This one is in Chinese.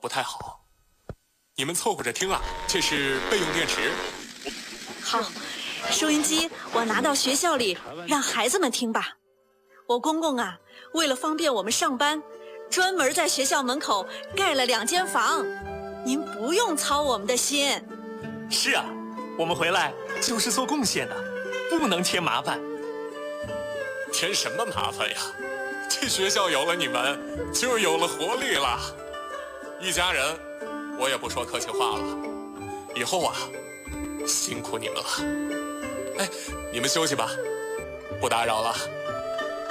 不太好。你们凑合着听啊，这是备用电池。 好，收音机我拿到学校里让孩子们听吧。我公公啊，为了方便我们上班，专门在学校门口盖了2间房，您不用操我们的心。 是啊，我们回来就是做贡献的，不能添麻烦。 添什么麻烦呀？这学校有了你们，就有了活力了。一家人，我也不说客气话了。以后啊，辛苦你们了。哎，你们休息吧，不打扰了。